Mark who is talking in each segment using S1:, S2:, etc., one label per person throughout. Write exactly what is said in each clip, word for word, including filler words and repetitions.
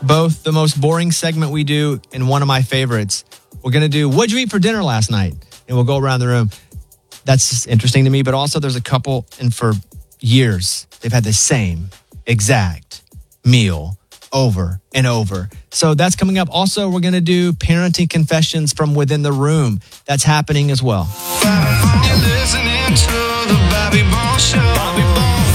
S1: both the most boring segment we do and one of my favorites. We're going to do, what'd you eat for dinner last night? And we'll go around the room. That's just interesting to me, but also there's a couple, and for years, they've had the same exact meal over and over. So that's coming up. Also, we're going to do parenting confessions from within the room. That's happening as well.
S2: You're listening to the Bobby Bones Show. Bobby Bones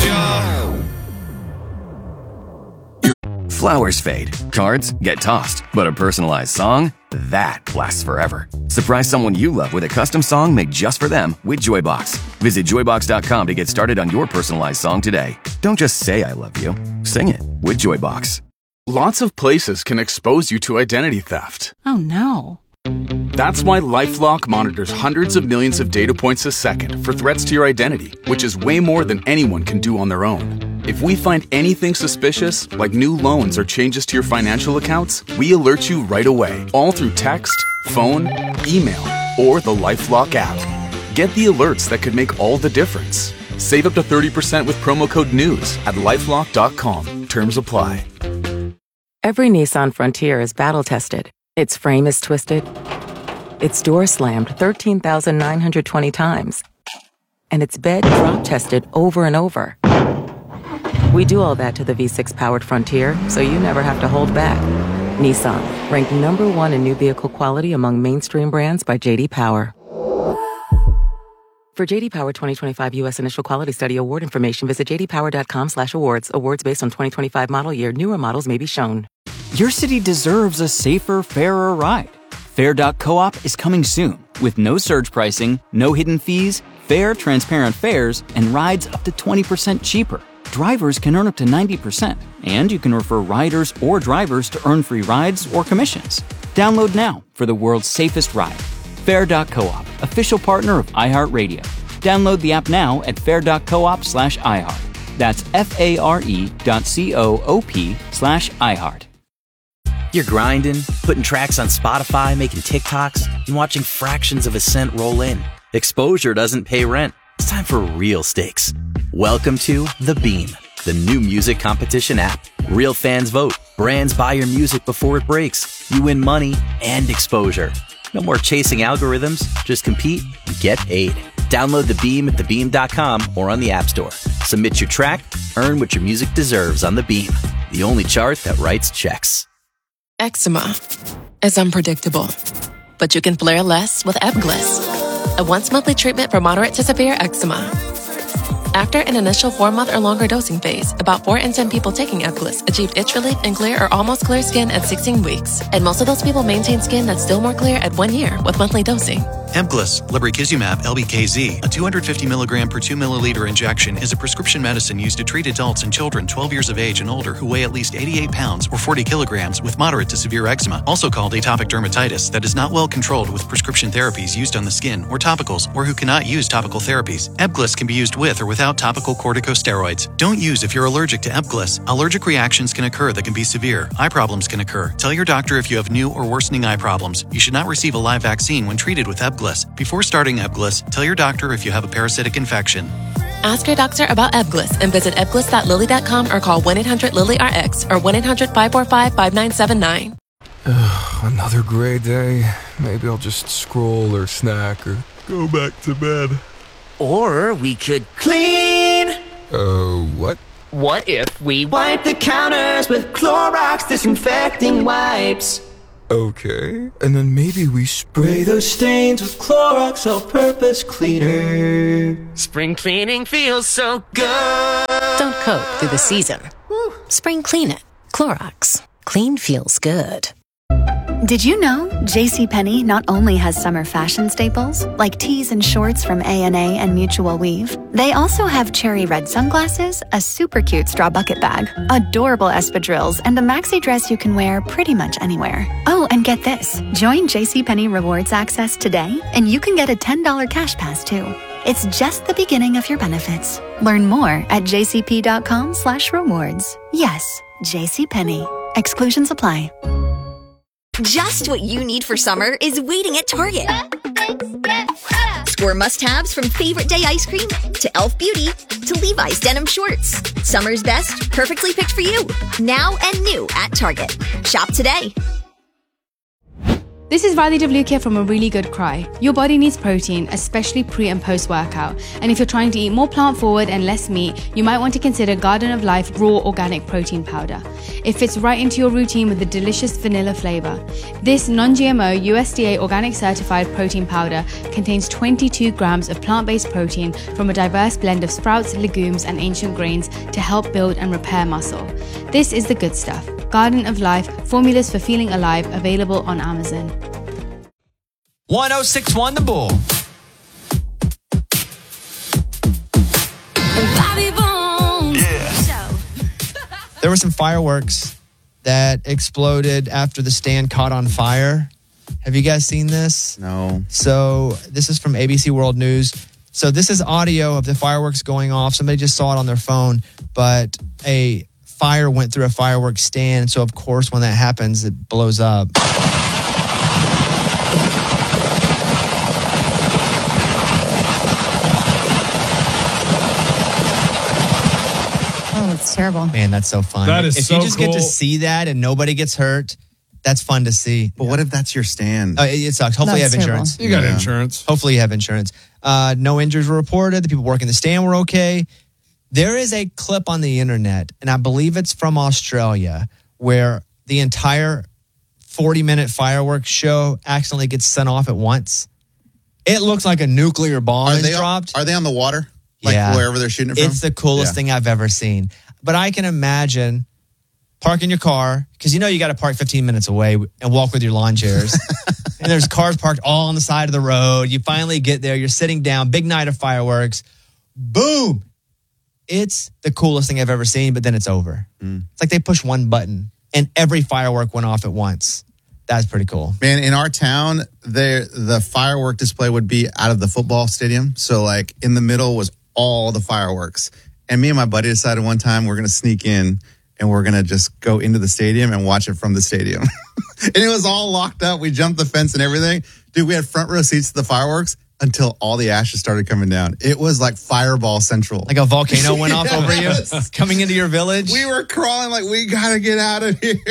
S2: Show.
S3: Flowers fade, cards get tossed, but a personalized song, that lasts forever. Surprise someone you love with a custom song made just for them with Joybox. Visit joybox dot com to get started on your personalized song today. Don't just say I love you, sing it with Joybox.
S4: Lots of places can expose you to identity theft.
S5: Oh, no.
S4: That's why LifeLock monitors hundreds of millions of data points a second for threats to your identity, which is way more than anyone can do on their own. If we find anything suspicious, like new loans or changes to your financial accounts, we alert you right away, all through text, phone, email, or the LifeLock app. Get the alerts that could make all the difference. Save up to thirty percent with promo code NEWS at lifelock dot com. Terms apply.
S6: Every Nissan Frontier is battle-tested. Its frame is twisted. Its door slammed thirteen thousand nine hundred twenty times. And its bed drop-tested over and over. We do all that to the V six powered Frontier, so you never have to hold back. Nissan, ranked number one in new vehicle quality among mainstream brands by J D Power. For J D Power twenty twenty-five U S Initial Quality Study Award information, visit j d power dot com slash awards. Awards based on twenty twenty-five model year. Newer models may be shown.
S7: Your city deserves a safer, fairer ride. Fair dot coop is coming soon with no surge pricing, no hidden fees, fair, transparent fares, and rides up to twenty percent cheaper. Drivers can earn up to ninety percent, and you can refer riders or drivers to earn free rides or commissions. Download now for the world's safest ride. Fair dot coop, official partner of iHeartRadio. Download the app now at fair dot coop slash iHeart. That's F-A-R-E dot C-O-O-P slash iHeart.
S8: You're grinding, putting tracks on Spotify, making TikToks, and watching fractions of a cent roll in. Exposure doesn't pay rent. It's time for real stakes. Welcome to The Beam, the new music competition app. Real fans vote. Brands buy your music before it breaks. You win money and exposure. No more chasing algorithms. Just compete and get paid. Download The Beam at the beam dot com or on the App Store. Submit your track, earn what your music deserves on The Beam, the only chart that writes checks.
S9: Eczema is unpredictable, but you can flare less with Ebglyss, a once-monthly treatment for moderate to severe eczema. After an initial four-month or longer dosing phase, about four in ten people taking Ebglyss achieved itch relief and clear or almost clear skin at sixteen weeks, and most of those people maintain skin that's still more clear at one year with monthly dosing.
S10: Ebglyss, lebrikizumab L B K Z, a two hundred fifty milligram per two milliliter injection, is a prescription medicine used to treat adults and children twelve years of age and older who weigh at least eighty-eight pounds or forty kilograms with moderate to severe eczema, also called atopic dermatitis, that is not well controlled with prescription therapies used on the skin or topicals, or who cannot use topical therapies. Ebglyss can be used with or without topical corticosteroids. Don't use if you're allergic to Ebglyss. Allergic reactions can occur that can be severe. Eye problems can occur. Tell your doctor if you have new or worsening eye problems. You should not receive a live vaccine when treated with Ebglyss. Before starting Ebglyss, tell your doctor if you have a parasitic infection.
S9: Ask your doctor about Ebglyss and visit ebglyss dot lilly dot com or call one eight hundred lilly R X or one eight hundred five four five five nine seven nine.
S11: Another gray day. Maybe I'll just scroll or snack or go back to bed.
S12: Or we could clean.
S11: Uh, what?
S12: What if we wipe the counters with Clorox disinfecting wipes?
S11: Okay, and then maybe we spray
S12: those stains with Clorox all-purpose cleaner. Spring cleaning feels so good.
S13: Don't cope through the season. Spring clean it. Clorox. Clean feels good.
S14: Did you know JCPenney not only has summer fashion staples, like tees and shorts from A and A and Mutual Weave, they also have cherry red sunglasses, a super cute straw bucket bag, adorable espadrilles, and a maxi dress you can wear pretty much anywhere. Oh, and get this. Join JCPenney Rewards Access today, and you can get a ten dollars cash pass, too. It's just the beginning of your benefits. Learn more at jcp.com slash rewards. Yes, JCPenney. Exclusions apply.
S15: Just what you need for summer is waiting at Target.
S5: Your must-haves from Favorite Day ice cream to Elf Beauty to Levi's denim shorts. Summer's best, perfectly picked for you. Now and new at Target. Shop today.
S15: This is Riley DeVluke from A Really Good Cry. Your body needs protein, especially pre and post workout. And if you're trying to eat more plant forward and less meat, you might want to consider Garden of Life Raw Organic Protein Powder. It fits right into your routine with a delicious vanilla flavor. This non-G M O U S D A organic certified protein powder contains twenty-two grams of plant-based protein from a diverse blend of sprouts, legumes, and ancient grains to help build and repair muscle. This is the good stuff. Garden of Life, formulas for feeling alive, available on Amazon.
S1: one oh six point one The Bull.
S2: Yeah.
S1: There were some fireworks that exploded after the stand caught on fire. Have you guys seen this?
S16: No.
S1: So this is from A B C World News. So this is audio of the fireworks going off. Somebody just saw it on their phone, but a fire went through a fireworks stand. So of course, when that happens, it blows up.
S17: It's terrible.
S1: Man, that's so fun.
S16: That is
S1: if
S16: so
S1: you just get to
S16: cool.
S1: see that and nobody gets hurt, that's fun to see.
S16: But what if that's your stand?
S1: Uh, it, it sucks. Hopefully
S17: That's
S1: you have
S17: terrible.
S1: insurance.
S16: You got Yeah. insurance.
S1: Hopefully you have insurance. Uh, no injuries were reported. The people working the stand were okay. There is a clip on the internet, and I believe it's from Australia, where the entire forty-minute fireworks show accidentally gets sent off at once. It looks like a nuclear bomb
S16: Are
S1: is
S16: they,
S1: dropped.
S16: are they on the water? Like
S1: Yeah.
S16: wherever they're shooting it from?
S1: It's the coolest
S16: Yeah.
S1: thing I've ever seen. But I can imagine parking your car, because you know you got to park fifteen minutes away and walk with your lawn chairs. And there's cars parked all on the side of the road. You finally get there. You're sitting down. Big night of fireworks. Boom. It's the coolest thing I've ever seen, but then it's over.
S16: Mm.
S1: It's like they push one button and every firework went off at once. That's pretty cool.
S16: Man, in our town, there the firework display would be out of the football stadium. So, like, in the middle was all the fireworks. And me and my buddy decided one time we're going to sneak in and we're going to just go into the stadium and watch it from the stadium. And it was all locked up. We jumped the fence and everything. Dude, we had front row seats to the fireworks until all the ashes started coming down. It was like Fireball Central.
S1: Like a volcano went off over you
S16: Yes.
S1: coming into your village.
S16: We were crawling like, we got to get out of here.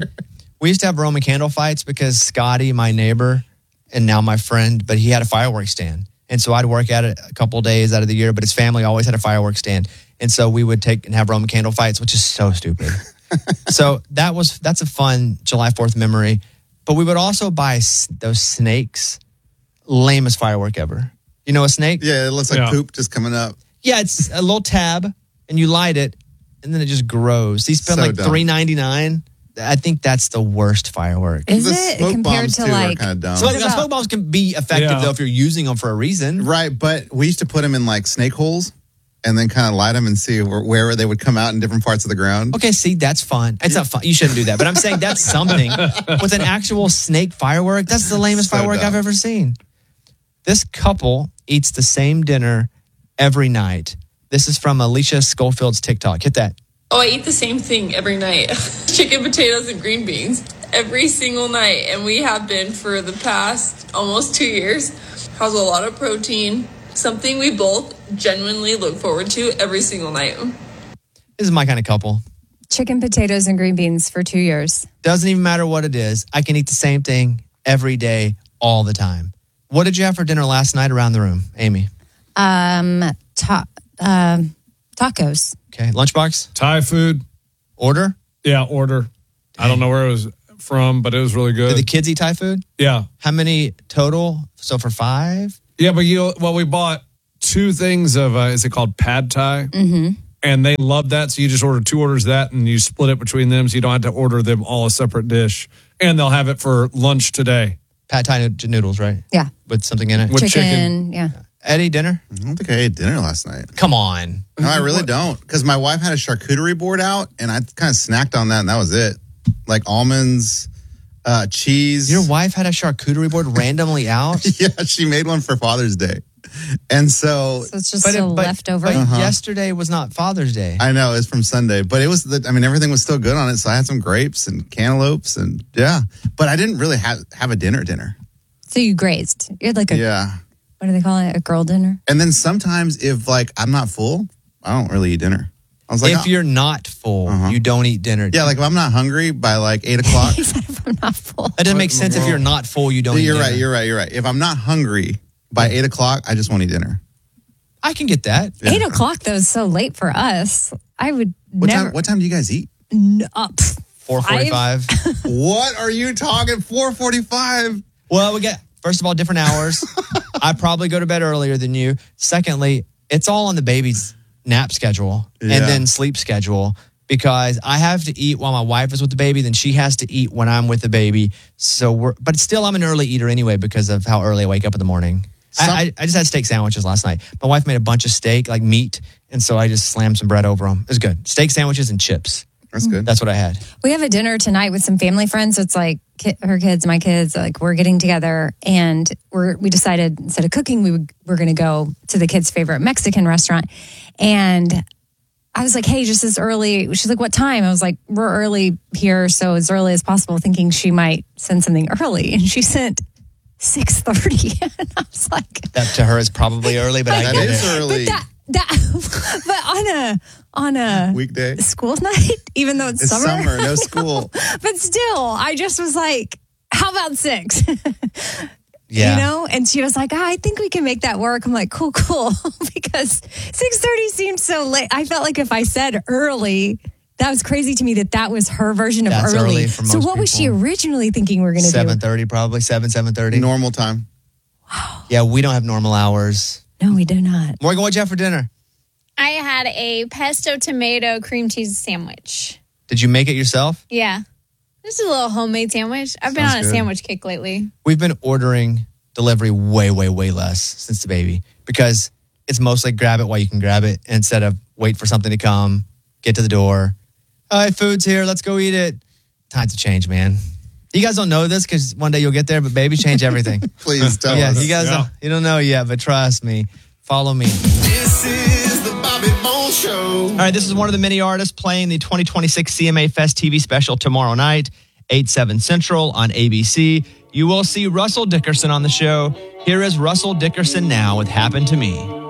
S1: We used to have Roman candle fights because Scotty, my neighbor, and now my friend, but he had a fireworks stand. And so I'd work at it a couple of days out of the year, but his family always had a fireworks stand. And so we would take and have Roman candle fights, which is so stupid. So that was, that's a fun July fourth memory. But we would also buy s- those snakes. Lamest firework ever. You know a snake?
S16: Yeah, it looks like
S1: Yeah.
S16: poop just coming up.
S1: Yeah, it's a little tab and you light it and then it just grows. These spend
S16: So
S1: like
S16: dumb.
S1: three ninety-nine. I think that's the worst firework.
S17: Is The it? smoke Compared bombs, to, too, are like- kinda dumb.
S1: Smoke,
S17: What about-
S1: smoke bombs can be effective
S16: Yeah.
S1: though if you're using them for a reason.
S16: Right, but we used to put them in like snake holes and then kind of light them and see where, where they would come out in different parts of the ground.
S1: Okay, see, that's fun. It's not fun. You shouldn't do that. But I'm saying that's something. With an actual snake firework, that's the lamest
S16: So
S1: firework
S16: dumb.
S1: I've ever seen. This couple eats the same dinner every night. This is from Alicia Schofield's TikTok. Hit that.
S18: Oh, I eat the same thing every night. Chicken, potatoes, and green beans every single night. And we have been for the past almost two years. Has a lot of protein. Something we both genuinely look forward to every single night.
S1: This is my kind of couple.
S17: Chicken, potatoes, and green beans for two years.
S1: Doesn't even matter what it is. I can eat the same thing every day, all the time. What did you have for dinner last night around the room, Amy?
S17: Um, ta- um, tacos.
S1: Okay, lunchbox?
S19: Thai food.
S1: Order?
S19: Yeah, order. I don't know where it was from, but it was really good.
S1: Did the kids eat Thai food?
S19: Yeah.
S1: How many total? So for five?
S19: Yeah, but you know, well, we bought two things of, uh, is it called pad thai?
S17: Mm-hmm.
S19: And they love that. So you just order two orders of that and you split it between them. So you don't have to order them all a separate dish. And they'll have it for lunch today.
S1: Pad Thai nood- noodles, right?
S17: Yeah.
S1: With something in it?
S19: With
S17: chicken,
S19: chicken.
S17: yeah.
S1: Eddie, dinner?
S16: I don't think I ate dinner last night.
S1: Come on.
S16: No, I really don't. Because my wife had a charcuterie board out and I kind of snacked on that and that was it. Like almonds, uh, cheese.
S1: Your wife had a charcuterie board randomly out?
S16: Yeah, she made one for Father's Day. And so,
S17: So it's just
S1: But it-
S17: still
S1: but-
S17: leftover.
S1: But
S16: Uh-huh.
S1: yesterday was not Father's Day.
S16: I know it's from Sunday, but it was, the, I mean, everything was still good on it. So I had some grapes and cantaloupes and yeah, but I didn't really have, have a dinner dinner.
S17: So you grazed. You had like a,
S16: Yeah.
S17: what what do they call it? A girl dinner?
S16: And then sometimes if like I'm not full, I don't really eat dinner. I was like,
S1: if
S16: oh.
S1: you're not full, uh-huh. you don't eat dinner.
S16: Yeah, like if I'm not hungry by like eight o'clock.
S17: He said if I'm not full.
S1: That doesn't make sense. If you're not full, you don't.
S16: You're
S1: eat
S16: right.
S1: dinner.
S16: You're right. You're right. If I'm not hungry by eight o'clock, I just won't eat dinner.
S1: I can get that.
S17: Yeah. Eight o'clock though is so late for us. I would
S16: what
S17: never.
S16: Time, what time do you guys eat?
S17: N- up.
S1: Four forty-five.
S16: What are you talking? Four forty-five.
S1: Well, we get first of all different hours. I probably go to bed earlier than you. Secondly, it's all on the baby's nap schedule
S16: Yeah.
S1: and then sleep schedule because I have to eat while my wife is with the baby. Then she has to eat when I'm with the baby. So we're, but still, I'm an early eater anyway because of how early I wake up in the morning.
S16: Some-
S1: I, I, I just had steak sandwiches last night. My wife made a bunch of steak, like meat, and so I just slammed some bread over them. It was good. Steak sandwiches and chips.
S16: That's good.
S1: That's what I had.
S17: We have a dinner tonight with some family friends. So it's like ki- her kids, my kids, like we're getting together, and we're we decided instead of cooking, we would, we're going to go to the kids' favorite Mexican restaurant. And I was like, hey, just as early. She's like, what time? I was like, we're early here, so as early as possible, thinking she might send something early, and she sent six thirty. And I was like,
S1: that to her is probably early, but I
S16: that
S1: get
S16: is
S1: it.
S16: early.
S17: But that, that, but on a on a
S16: weekday
S17: school night, even though it's,
S16: it's
S17: summer,
S16: summer, no school.
S17: but still, I just was like, how about six?
S1: Yeah.
S17: You know? And she was like, oh, I think we can make that work. I'm like, cool, cool. Because six thirty seemed so late. I felt like if I said early, that was crazy to me that that was her version of
S1: That's
S17: early.
S1: early for
S17: So
S1: most
S17: what was she
S1: people.
S17: originally thinking we were going to do?
S1: seven thirty probably, seven, seven thirty.
S16: Normal time.
S1: Yeah, we don't have normal hours.
S17: No, we do not.
S1: Morgan, what'd you have for dinner?
S20: I had a pesto tomato cream cheese sandwich.
S1: Did you make it yourself?
S20: Yeah. This is a little homemade sandwich. I've been
S1: Sounds
S20: on a
S1: good.
S20: sandwich kick lately.
S1: We've been ordering delivery way, way, way less since the baby because it's mostly grab it while you can grab it instead of wait for something to come, get to the door. All right, food's here. Let's go eat it. Times have changed, man. You guys don't know this because one day you'll get there, but babies change everything.
S16: Please tell
S1: yeah,
S16: us.
S1: you guys
S16: Yeah.
S1: don't, you don't know yet, but trust me. Follow me.
S2: This is the Bobby Bones Show.
S1: All right, this is one of the many artists playing the twenty twenty-six C M A Fest T V special tomorrow night, eight, seven Central on A B C. You will see Russell Dickerson on the show. Here is Russell Dickerson now with Happened to Me.